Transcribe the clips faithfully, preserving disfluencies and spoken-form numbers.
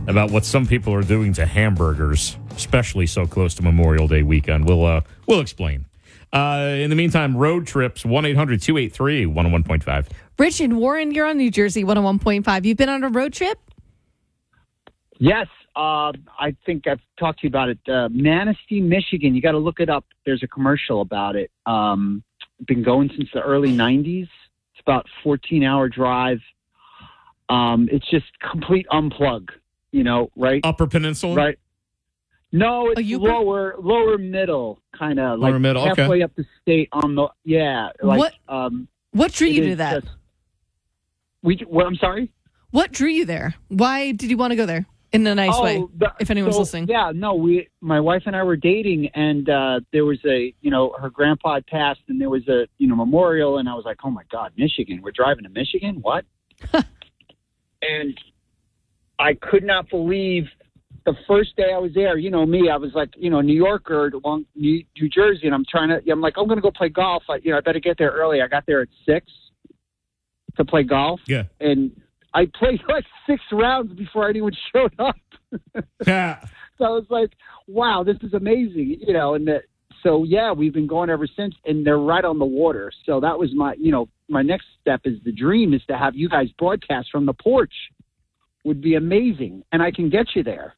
about what some people are doing to hamburgers, especially so close to Memorial Day weekend. We'll uh, we'll explain. Uh, in the meantime, road trips, one eight hundred two eight three one oh one point five. Rich and Warren, you're on New Jersey one oh one point five. You've been on a road trip? Yes. Uh, I think I've talked to you about it. Uh, Manistee, Michigan. You got to look it up. There's a commercial about it. Um, been going since the early nineties. It's about fourteen hour drive. Um, it's just complete unplug, you know, right? Upper Peninsula? Right. No, it's you lower, lower middle, kind of like Lower middle, okay. halfway up the state on the, yeah. Like, What- Um, What drew it you to is that? just- we, what, I'm sorry? What drew you there? Why did you want to go there in a nice way, the- if anyone's so, listening? Yeah, no, we, my wife and I were dating, and uh, there was a, you know, her grandpa had passed, and there was a, you know, memorial, and I was like, oh my God, Michigan, we're driving to Michigan? What? And I could not believe the first day I was there, you know me, I was like, you know, New Yorker along New, New Jersey, and I'm trying to, I'm like, I'm going to go play golf. I, you know, I better get there early. I got there at six to play golf. Yeah. And I played like six rounds before anyone showed up. Yeah. So I was like, wow, this is amazing, you know, and the, so, yeah, we've been going ever since, and they're right on the water. So that was my, you know, my next step is the dream is to have you guys broadcast from the porch. Would be amazing, and I can get you there.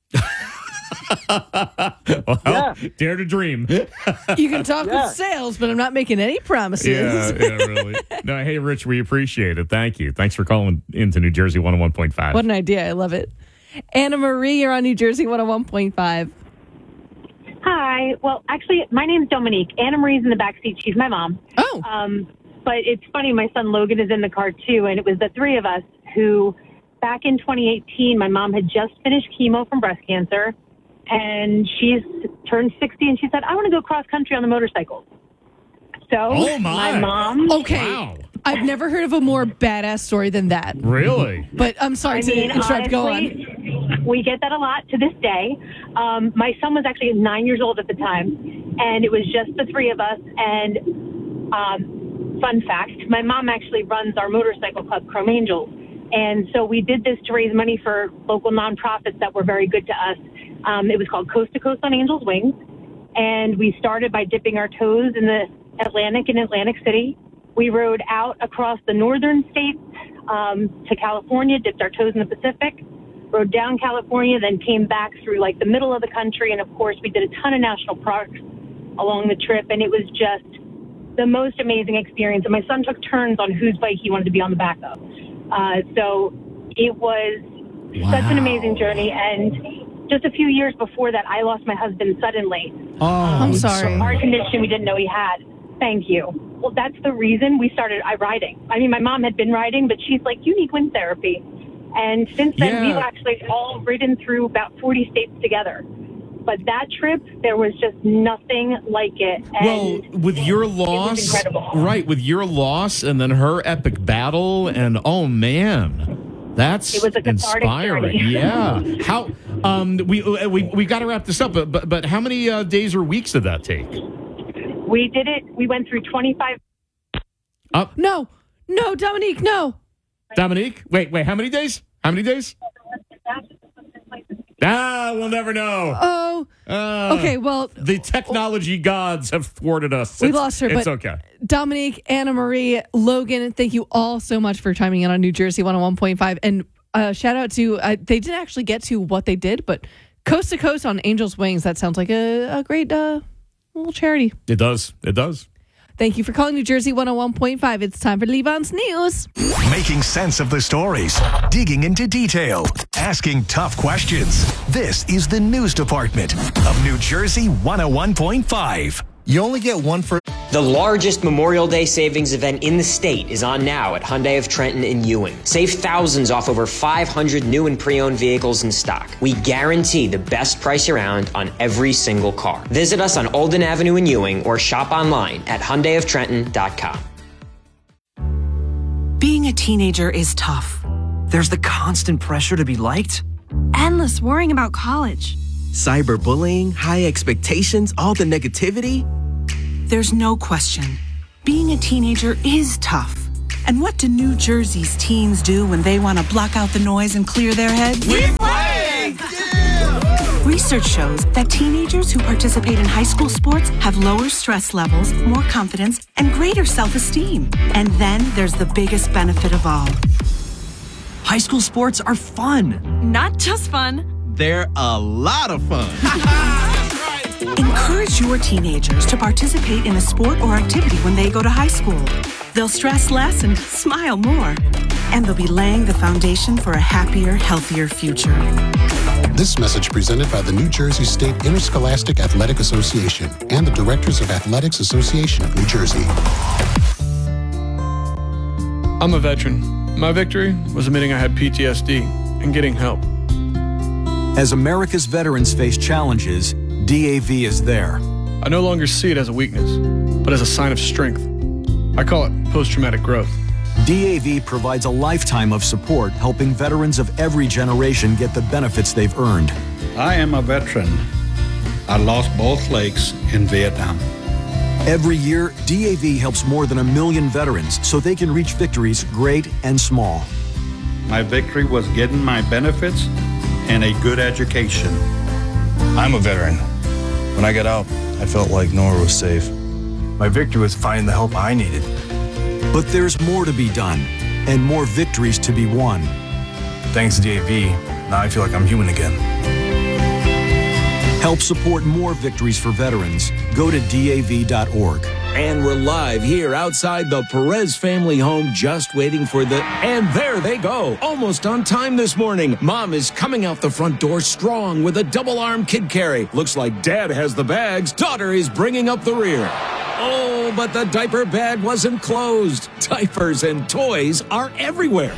Well, Yeah. dare to dream. You can talk Yeah. with sales, but I'm not making any promises. Yeah, yeah, really. No, hey, Rich, we appreciate it. Thank you. Thanks for calling into New Jersey one oh one point five. What an idea. I love it. Anna Marie, you're on New Jersey one oh one point five. Hi. Well, actually, my name's Dominique. Anna Marie's in the backseat. She's my mom. Oh. Um, but it's funny. My son Logan is in the car, too. And it was the three of us who, back in twenty eighteen, my mom had just finished chemo from breast cancer. And she's turned sixty, and she said, I want to go cross-country on the motorcycle. So Oh, my. mom... Okay. Wow. I've never heard of a more badass story than that. Really? But I'm sorry I to mean, interrupt. Go on. honestly, we get that a lot to this day. Um, my son was actually nine years old at the time, and it was just the three of us. And um, fun fact, my mom actually runs our motorcycle club, Chrome Angels. And so we did this to raise money for local nonprofits that were very good to us. Um, it was called Coast to Coast on Angels Wings. And we started by dipping our toes in the Atlantic in Atlantic City. We rode out across the northern states um, to California, dipped our toes in the Pacific, rode down California, then came back through like the middle of the country. And of course, we did a ton of national parks along the trip. And it was just the most amazing experience. And my son took turns on whose bike he wanted to be on the back of. Uh, so it was Wow. such an amazing journey. And just a few years before that, I lost my husband suddenly. Oh, I'm sorry. Heart condition we didn't know he had. Thank you. Well, that's the reason we started I riding. I mean, my mom had been riding, but she's like, you need wind therapy. And since then, Yeah. we've actually all ridden through about forty states together. But that trip, there was just nothing like it. Well, And with your it was loss, incredible. right, with your loss and then her epic battle, and oh man, that's It was a cathartic inspiring. journey. Yeah. How um we we we got to wrap this up, but but, but how many uh, days or weeks did that take? We did it. We went through twenty-five. Up, No. No, Dominique, no. Dominique. Wait, wait. How many days? How many days? Ah, we'll never know. Oh. Uh, Okay, well, the technology gods have thwarted us. we It's- lost her, It's but okay. Dominique, Anna Marie, Logan, thank you all so much for chiming in on New Jersey one oh one point five. And uh, shout out to, uh, they didn't actually get to what they did, but Coast to Coast on Angels Wings, that sounds like a, a great uh, little charity. It does. It does. Thank you for calling New Jersey one oh one point five. It's time for Levon's News. Making sense of the stories, digging into detail, asking tough questions. This is the news department of New Jersey one oh one point five. You only get one for... The largest Memorial Day savings event in the state is on now at Hyundai of Trenton in Ewing. Save thousands off over five hundred new and pre-owned vehicles in stock. We guarantee the best price around on every single car. Visit us on Olden Avenue in Ewing or shop online at Hyundai of Trenton dot com. Being a teenager is tough. There's the constant pressure to be liked, Endless worrying about college. cyberbullying, high expectations, all the negativity. there's no question. Being a teenager is tough. And what do New Jersey's teens do when they want to block out the noise and clear their heads? We play! Research shows that teenagers who participate in high school sports have lower stress levels, more confidence, and greater self-esteem. And then there's the biggest benefit of all. High school sports are fun. Not just fun. They're a lot of fun. Encourage your teenagers to participate in a sport or activity when they go to high school. They'll stress less and smile more. And they'll be laying the foundation for a happier, healthier future. This message presented by the New Jersey State Interscholastic Athletic Association and the Directors of Athletics Association of New Jersey. I'm a veteran. My victory was admitting I had P T S D and getting help. As America's veterans face challenges, D A V is there. I no longer see it as a weakness, but as a sign of strength. I call it post-traumatic growth. D A V provides a lifetime of support, helping veterans of every generation get the benefits they've earned. I am a veteran. I lost both legs in Vietnam. Every year, D A V helps more than a million veterans so they can reach victories great and small. My victory was getting my benefits and a good education. I'm a veteran. When I got out, I felt like nowhere was safe. My victory was finding the help I needed. But there's more to be done and more victories to be won. Thanks to D A V, now I feel like I'm human again. Help support more victories for veterans. Go to D A V dot org. And we're live here outside the Perez family home, just waiting for the... And there they go, almost on time this morning. Mom is coming out the front door strong with a double-arm kid carry. Looks like Dad has the bags. Daughter is bringing up the rear. Oh, but the diaper bag wasn't closed. Diapers and toys are everywhere.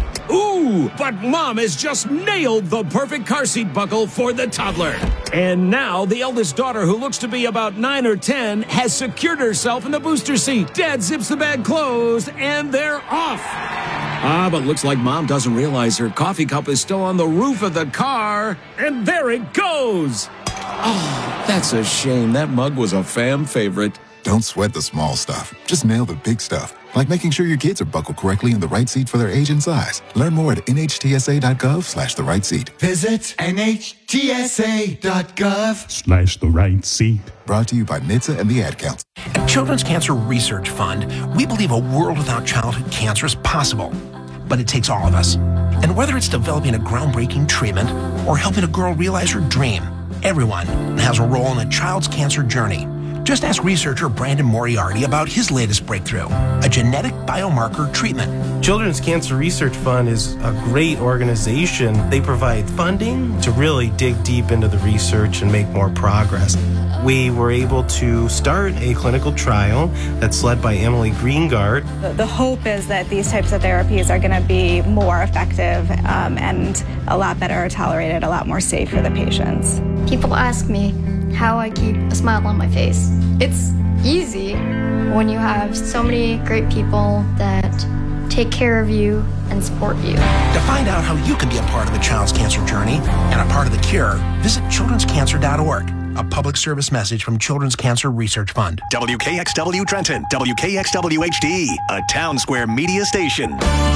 Ooh, but Mom has just nailed the perfect car seat buckle for the toddler. And now the eldest daughter, who looks to be about nine or ten, has secured herself in the booster seat. Dad zips the bag closed, and they're off. Ah, but looks like Mom doesn't realize her coffee cup is still on the roof of the car. And there it goes. Oh, that's a shame. That mug was a fam favorite. Don't sweat the small stuff. Just nail the big stuff. Like making sure your kids are buckled correctly in the right seat for their age and size. Learn more at N H T S A dot gov slash the right seat. Visit N H T S A dot gov slash the right seat. Brought to you by N H T S A and the Ad Council. At Children's Cancer Research Fund, we believe a world without childhood cancer is possible. But it takes all of us. And whether it's developing a groundbreaking treatment or helping a girl realize her dream, everyone has a role in a child's cancer journey. Just ask researcher Brandon Moriarty about his latest breakthrough, a genetic biomarker treatment. Children's Cancer Research Fund is a great organization. They provide funding to really dig deep into the research and make more progress. We were able to start a clinical trial that's led by Emily Greengard. The, the hope is that these types of therapies are going to be more effective um, and a lot better tolerated, a lot more safe for the patients. People ask me how I keep a smile on my face. It's easy when you have so many great people that take care of you and support you. To find out how you can be a part of the child's cancer journey and a part of the cure, visit children's cancer dot org. A public service message from Children's Cancer Research Fund. W K X W Trenton, W K X W H D, a Town Square media station.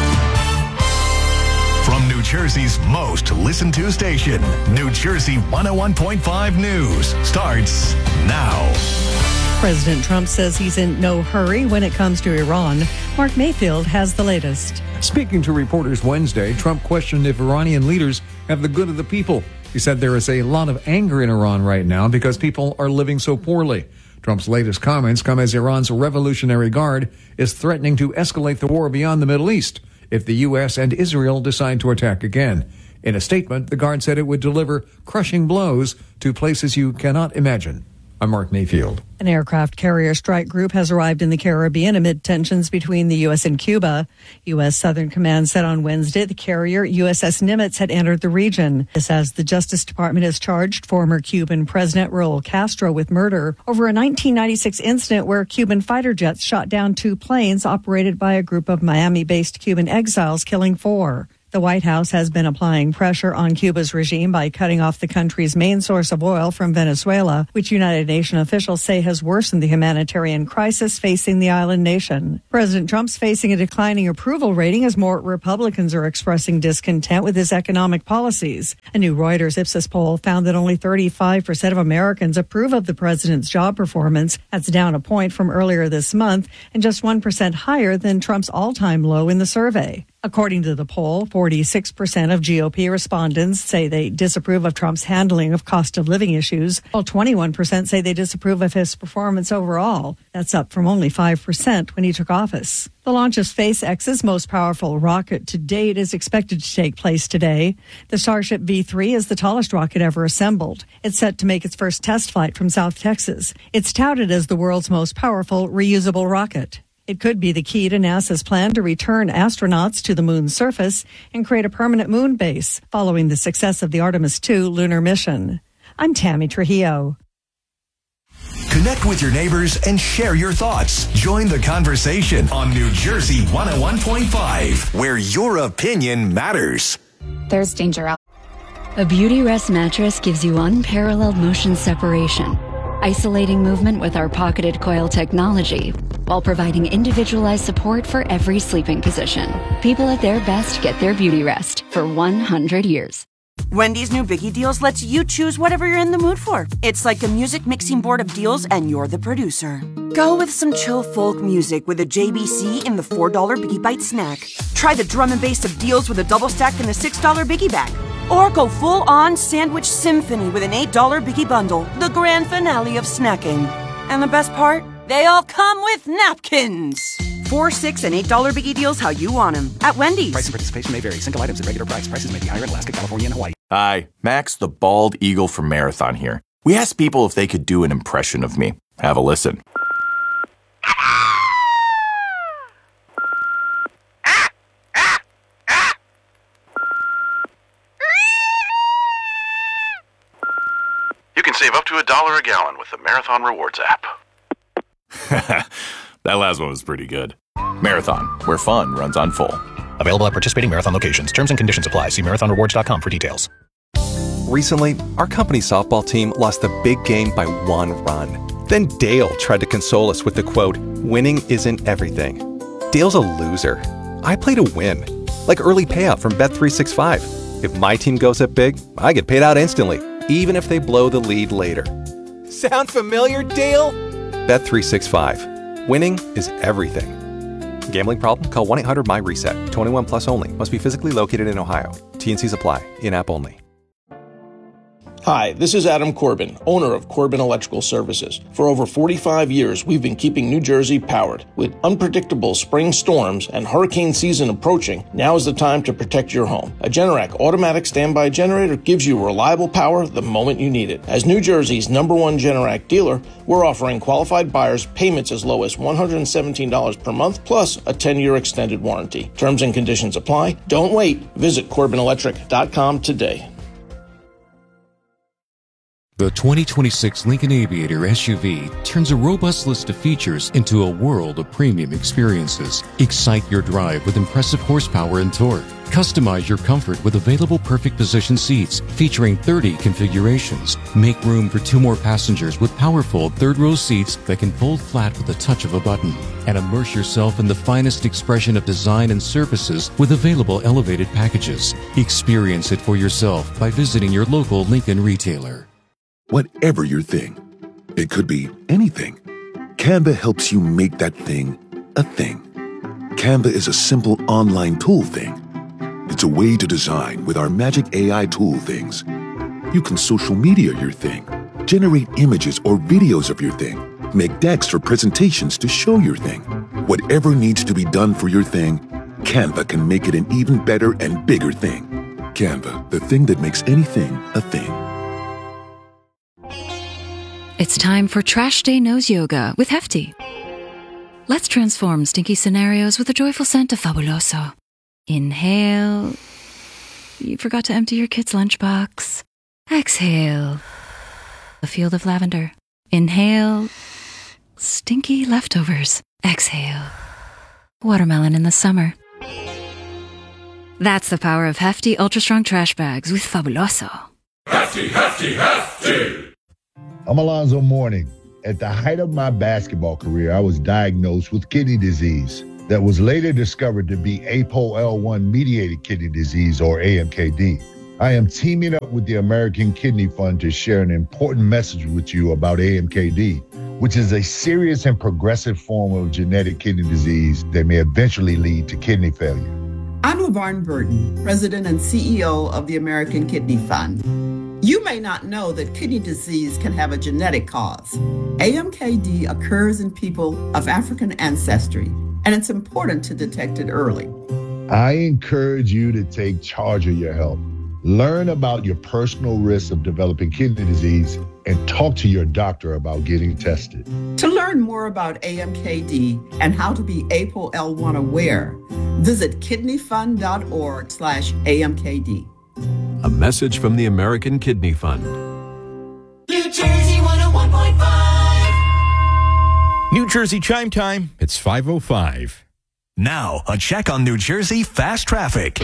From New Jersey's most listened to station, New Jersey one oh one point five News starts now. President Trump says he's in no hurry when it comes to Iran. Mark Mayfield has the latest. Speaking to reporters Wednesday, Trump questioned if Iranian leaders have the good of the people. He said there is a lot of anger in Iran right now because people are living so poorly. Trump's latest comments come as Iran's Revolutionary Guard is threatening to escalate the war beyond the Middle East if the U S and Israel decide to attack again. In a statement, the Guard said it would deliver crushing blows to places you cannot imagine. I'm Mark Mayfield. An aircraft carrier strike group has arrived in the Caribbean amid tensions between the U S and Cuba. U S Southern Command said on Wednesday the carrier U S S Nimitz had entered the region. This as the Justice Department has charged former Cuban President Raul Castro with murder over a nineteen ninety-six incident where Cuban fighter jets shot down two planes operated by a group of Miami-based Cuban exiles, killing four. The White House has been applying pressure on Cuba's regime by cutting off the country's main source of oil from Venezuela, which United Nations officials say has worsened the humanitarian crisis facing the island nation. President Trump's facing a declining approval rating as more Republicans are expressing discontent with his economic policies. A new Reuters Ipsos poll found that only thirty-five percent of Americans approve of the president's job performance. That's down a point from earlier this month and just one percent higher than Trump's all-time low in the survey. According to the poll, forty-six percent of G O P respondents say they disapprove of Trump's handling of cost of living issues, while twenty-one percent say they disapprove of his performance overall. That's up from only five percent when he took office. The launch of SpaceX's most powerful rocket to date is expected to take place today. The Starship V three is the tallest rocket ever assembled. It's set to make its first test flight from South Texas. It's touted as the world's most powerful reusable rocket. It could be the key to NASA's plan to return astronauts to the moon's surface and create a permanent moon base following the success of the Artemis two lunar mission. I'm Tammy Trujillo. Connect with your neighbors and share your thoughts. Join the conversation on New Jersey one oh one point five, where your opinion matters. There's danger out. A Beautyrest mattress gives you unparalleled motion separation, isolating movement with our pocketed coil technology, while providing individualized support for every sleeping position. People at their best get their Beautyrest for one hundred years. Wendy's new Biggie Deals lets you choose whatever you're in the mood for. It's like a music mixing board of deals, and you're the producer. Go with some chill folk music with a J B C in the four dollar Biggie Bite snack. Try the drum and bass of deals with a double stack in the six dollar Biggie Bag. Or go full-on sandwich symphony with an eight dollar Biggie Bundle, the grand finale of snacking. And the best part? They all come with napkins. Four, six, and eight dollar Biggie Deals how you want them at Wendy's. Price and participation may vary. Single items at regular price. Prices may be higher in Alaska, California, and Hawaii. Hi, Max the Bald Eagle from Marathon here. We asked people if they could do an impression of me. Have a listen. You can save up to a dollar a gallon with the Marathon Rewards app. That last one was pretty good. Marathon, where fun runs on full. Available at participating Marathon locations. Terms and conditions apply. See marathon rewards dot com for details. Recently, our company softball team lost the big game by one run. Then Dale tried to console us with the quote, "Winning isn't everything." Dale's a loser. I play to win. Like early payout from Bet three sixty-five. If my team goes up big, I get paid out instantly, even if they blow the lead later. Sound familiar, Dale? Bet three sixty-five. Winning is everything. Gambling problem? Call one eight hundred my reset. twenty-one plus only. Must be physically located in Ohio. T N Cs apply. In-app only. Hi, this is Adam Corbin, owner of Corbin Electrical Services. For over forty-five years, we've been keeping New Jersey powered. With unpredictable spring storms and hurricane season approaching, now is the time to protect your home. A Generac automatic standby generator gives you reliable power the moment you need it. As New Jersey's number one Generac dealer, we're offering qualified buyers payments as low as one hundred seventeen dollars per month, plus a ten-year extended warranty. Terms and conditions apply. Don't wait. Visit Corbin Electric dot com today. The twenty twenty-six Lincoln Aviator S U V turns a robust list of features into a world of premium experiences. Excite your drive with impressive horsepower and torque. Customize your comfort with available perfect position seats featuring thirty configurations. Make room for two more passengers with powerful third-row seats that can fold flat with the touch of a button. And immerse yourself in the finest expression of design and services with available elevated packages. Experience it for yourself by visiting your local Lincoln retailer. Whatever your thing, it could be anything. Canva helps you make that thing a thing. Canva is a simple online tool thing. It's a way to design with our magic A I tool things. You can social media your thing, generate images or videos of your thing, make decks for presentations to show your thing. Whatever needs to be done for your thing, Canva can make it an even better and bigger thing. Canva, the thing that makes anything a thing. It's time for Trash Day Nose Yoga with Hefty. Let's transform stinky scenarios with a joyful scent of Fabuloso. Inhale. You forgot to empty your kid's lunchbox. Exhale. A field of lavender. Inhale. Stinky leftovers. Exhale. Watermelon in the summer. That's the power of hefty, ultra-strong trash bags with Fabuloso. Hefty, hefty, hefty! I'm Alonzo Mourning. At the height of my basketball career, I was diagnosed with kidney disease that was later discovered to be A P O L one mediated kidney disease, or A M K D. I am teaming up with the American Kidney Fund to share an important message with you about A M K D, which is a serious and progressive form of genetic kidney disease that may eventually lead to kidney failure. I'm LaVarn Burton, President and C E O of the American Kidney Fund. You may not know that kidney disease can have a genetic cause. A M K D occurs in people of African ancestry, and it's important to detect it early. I encourage you to take charge of your health. Learn about your personal risks of developing kidney disease and talk to your doctor about getting tested. To learn more about A M K D and how to be A P O L one aware, visit kidneyfund.org slash AMKD. A message from the American Kidney Fund. New Jersey one oh one point five. New Jersey Chime Time. It's five oh five. Now, a check on New Jersey fast traffic.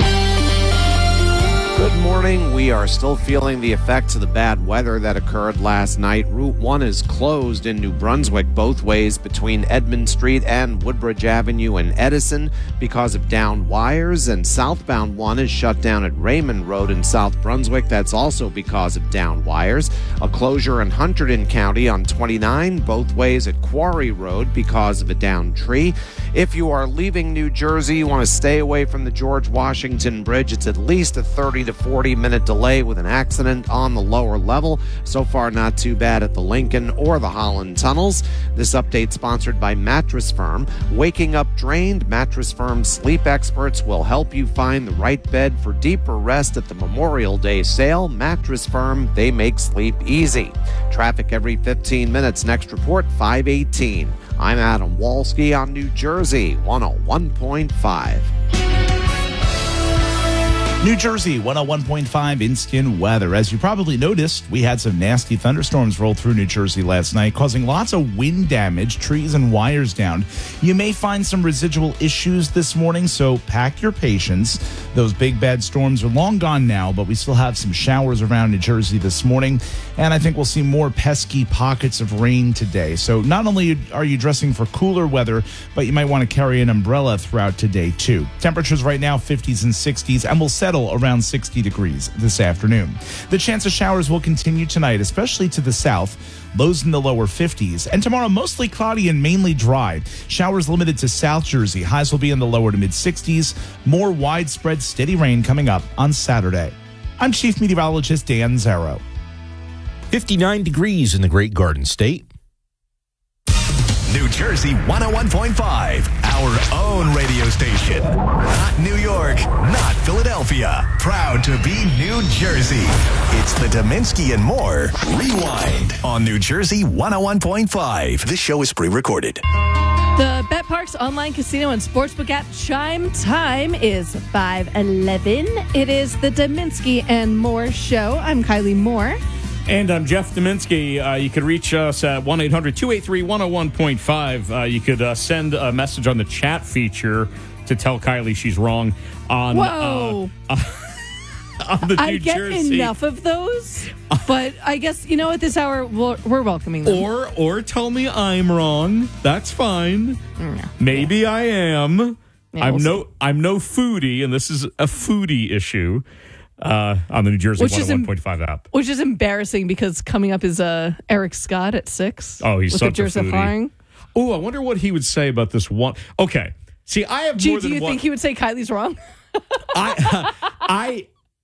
Good morning. We are still feeling the effects of the bad weather that occurred last night. Route one is closed in New Brunswick both ways between Edmund Street and Woodbridge Avenue and Edison because of downed wires, and southbound one is shut down at Raymond Road in South Brunswick. That's also because of downed wires. A closure in Hunterdon County on twenty-nine both ways at Quarry Road because of a downed tree. If you are leaving New Jersey, you want to stay away from the George Washington Bridge. It's at least a thirty to forty minute delay with an accident on the lower level. So far, not too bad at the Lincoln or the Holland tunnels. This update sponsored by Mattress Firm. Waking up drained, Mattress Firm's sleep experts will help you find the right bed for deeper rest at the Memorial Day sale. Mattress Firm, they make sleep easy. Traffic every fifteen minutes. Next report, five eighteen. I'm Adam Walski on New Jersey one oh one point five. New Jersey one oh one point five instant weather. As you probably noticed, we had some nasty thunderstorms roll through New Jersey last night, causing lots of wind damage, trees and wires down. You may find some residual issues this morning, so pack your patience. Those big bad storms are long gone now, but we still have some showers around New Jersey this morning, and I think we'll see more pesky pockets of rain today. So not only are you dressing for cooler weather, but you might want to carry an umbrella throughout today too. Temperatures right now fifties and sixties, and we'll settle around sixty degrees this afternoon. The chance of showers will continue tonight, especially to the south. Lows in the lower fifties. And tomorrow, mostly cloudy and mainly dry. Showers limited to South Jersey. Highs will be in the lower to mid sixties. More widespread steady rain coming up on Saturday. I'm Chief Meteorologist Dan Zarrow. fifty-nine degrees in the Great Garden State. New Jersey one oh one point five, our own radio station. Not New York, not Philadelphia. Proud to be New Jersey. It's the Dominski and More Rewind on New Jersey one oh one point five. This show is pre-recorded. The BetParx online casino and sportsbook app Chime Time is five eleven. It is the Dominski and More show. I'm Kylie Moore. And I'm Jeff Dominski. Uh, you could reach us at one eight hundred two eight three one oh one point five. Uh, you could uh, send a message on the chat feature to tell Kylie she's wrong on, Whoa. Uh, on the New I get Jersey. enough of those, but I guess, you know, at this hour, we're, we're welcoming them. Or, or tell me I'm wrong. That's fine. Yeah. Maybe yeah. I am. Yeah, I'm we'll no. see. I'm no foodie, and this is a foodie issue. Uh, on the New Jersey one oh one point five app. Which is embarrassing because coming up is uh, Eric Scott at six. Oh, he's with such the a Joseph foodie. Haring. Oh, I wonder what he would say about this one. Okay. See, I have Gee, more do than you one. think he would say Kylie's wrong? I, I,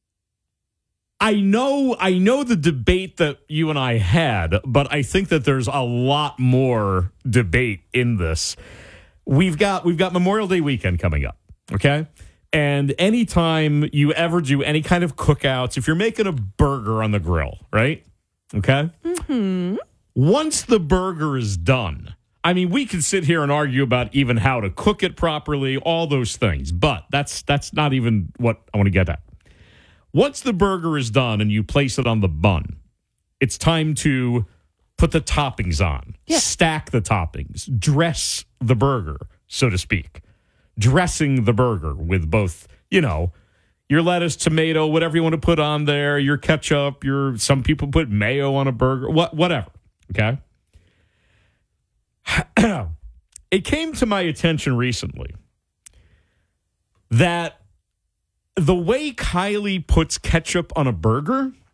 I know, I know the debate that you and I had, but I think that there's a lot more debate in this. We've got, we've got Memorial Day weekend coming up. Okay. And anytime you ever do any kind of cookouts, if you're making a burger on the grill, right? Okay? Mm-hmm. Once the burger is done, I mean, we can sit here and argue about even how to cook it properly, all those things. But that's that's not even what I want to get at. Once the burger is done and you place it on the bun, it's time to put the toppings on, yeah. stack the toppings, dress the burger, so to speak. Dressing the burger with both, you know, your lettuce, tomato, whatever you want to put on there, your ketchup, your some people put mayo on a burger, what whatever, okay? It came to my attention recently that the way Kylie puts ketchup on a burger